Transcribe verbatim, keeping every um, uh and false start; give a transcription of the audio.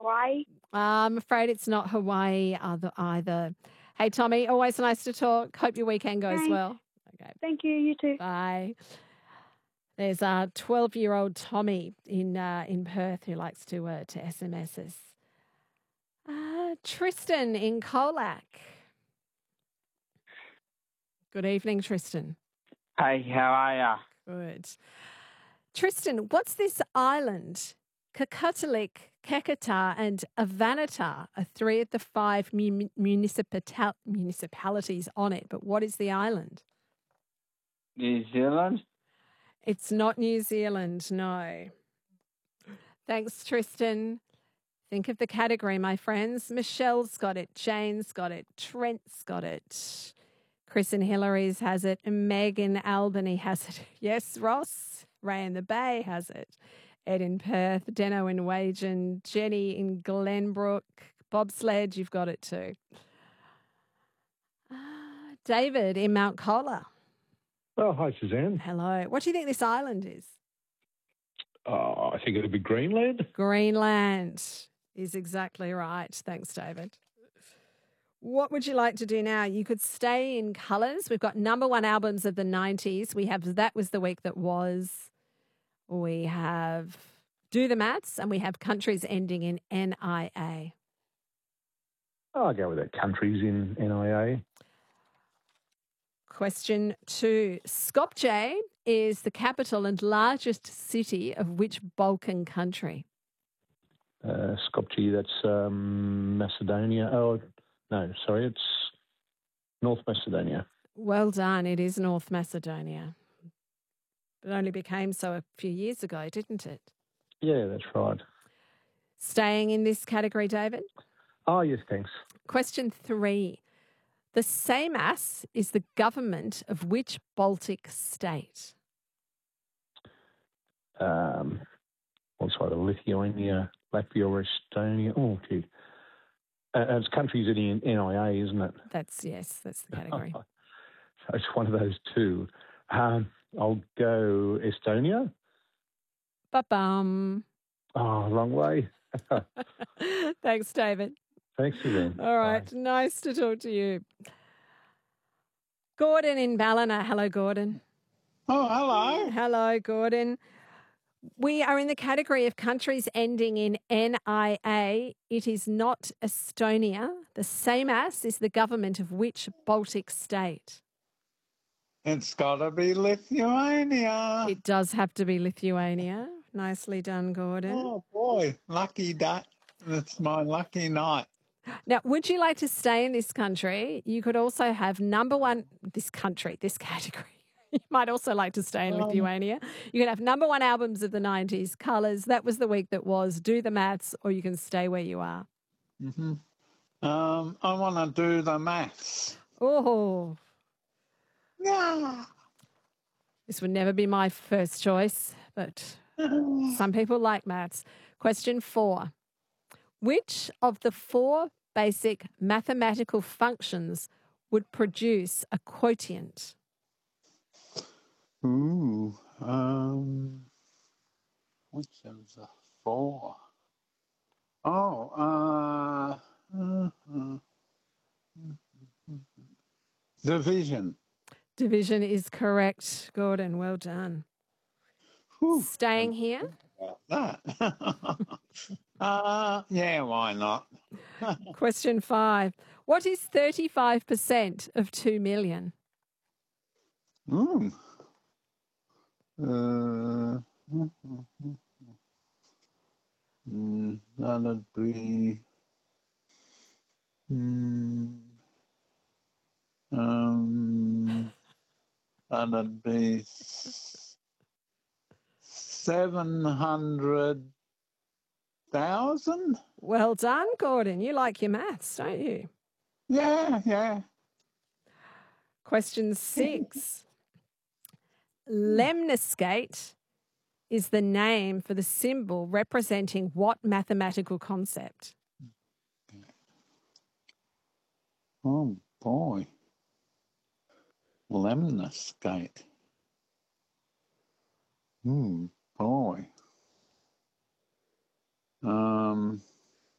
Hawaii? I'm afraid it's not Hawaii either. either. Hey, Tommy, always nice to talk. Hope your weekend goes Thanks. well. Okay, Thank you. You too. bye. There's a twelve-year-old Tommy in uh, in Perth who likes to uh, to S M S us. Uh, Tristan in Colac. Good evening, Tristan. Hey, how are ya? Good. Tristan, what's this island? Kakutalik, Kekata, and Avanata are three of the five mu- municipatal- municipalities on it. But what is the island? New Zealand? It's not New Zealand, no. Thanks, Tristan. Think of the category, my friends. Michelle's got it. Jane's got it. Trent's got it. Chris and Hillary's has it. And Meg in Albany has it. Yes, Ross. Ray in the Bay has it. Ed in Perth. Deno in Wagen. Jenny in Glenbrook. Bobsled, you've got it too. Uh, David in Mount Colah. Oh, hi, Suzanne. Hello. What do you think this island is? Oh, I think it'll be Greenland. Greenland is exactly right. Thanks, David. What would you like to do now? You could stay in colours. We've got number one albums of the nineties. We have That Was the Week That Was. We have Do the Maths, and we have countries ending in N I A. Oh, I'll go with that. Countries in N I A. Question two. Skopje is the capital and largest city of which Balkan country? Uh, Skopje, that's um, Macedonia. Oh, no, sorry, it's North Macedonia. Well done. It is North Macedonia. It only became so a few years ago, didn't it? Yeah, that's right. Staying in this category, David? Oh, yes, thanks. Question three. The Seimas is the government of which Baltic state? Um, what's either Lithuania, Latvia, or Estonia? Oh, gee. Uh, it's countries in N I A, isn't it? That's, yes, that's the category. So it's one of those two. Um, I'll go Estonia. Ba-bum. Oh, long way. Thanks, David. Thanks, Suzanne. All right. Bye. Nice to talk to you. Gordon in Ballina. Hello, Gordon. Oh, hello. Hello, Gordon. We are in the category of countries ending in N I A. It is not Estonia. The Seimas is the government of which Baltic state? It's got to be Lithuania. It does have to be Lithuania. Nicely done, Gordon. Oh, boy. Lucky day. That's my lucky night. Now, would you like to stay in this country? You could also have number one, this country, this category. You might also like to stay in Um, Lithuania. You can have number one albums of the nineties, Colours, That Was the Week That Was, Do the Maths, or you can stay where you are. Mm-hmm. Um, I want to do the maths. Oh, Yeah. this would never be my first choice, but some people like maths. Question four. Which of the four basic mathematical functions would produce a quotient? Ooh. Um, which of the four? Oh, uh, uh, division. Division is correct, Gordon. Well done. Whew. Staying here? That. uh, yeah, why not? Question five. What is thirty-five percent of two million? Mm. Uh, mm, that'd be mm, um, that'd be seven hundred thousand. Well done, Gordon. You like your maths, don't you? Yeah, yeah. Question six. Lemniscate is the name for the symbol representing what mathematical concept? Oh boy, lemniscate. Hmm, boy. Um.